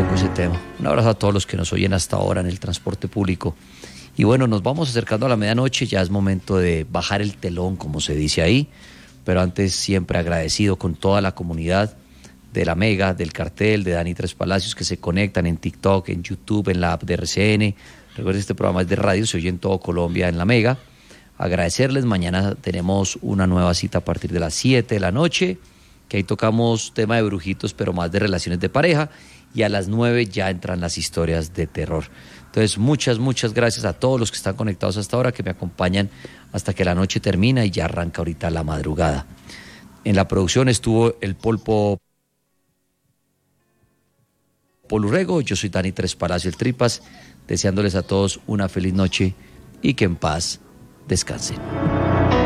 poco ese tema. Un abrazo a todos los que nos oyen hasta ahora en el transporte público. Y bueno, nos vamos acercando a la medianoche, ya es momento de bajar el telón, como se dice ahí, pero antes siempre agradecido con toda la comunidad de la Mega, del Cartel, de Dani Tres Palacios, que se conectan en TikTok, en YouTube, en la app de RCN. Recuerden, este programa es de radio, se oye en todo Colombia en la Mega. Agradecerles, mañana tenemos una nueva cita a partir de las 7 de la noche, que ahí tocamos tema de brujitos, pero más de relaciones de pareja, y a las 9 ya entran las historias de terror. Entonces, muchas gracias a todos los que están conectados hasta ahora, que me acompañan hasta que la noche termina y ya arranca ahorita la madrugada. En la producción estuvo el Polpo Polurrego, yo soy Dani Tres Palacios, el Tripas, deseándoles a todos una feliz noche y que en paz descansen.